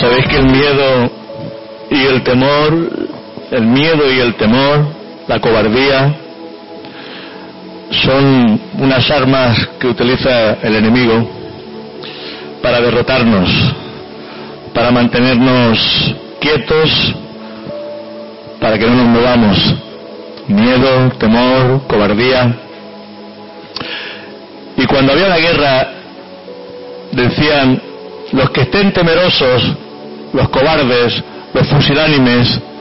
Sabéis que el miedo y el temor, la cobardía, son unas armas que utiliza el enemigo para derrotarnos, para mantenernos quietos, para que no nos movamos. Miedo, temor, cobardía. Y cuando había la guerra, decían: los que estén temerosos, los cobardes, los fusilánimes,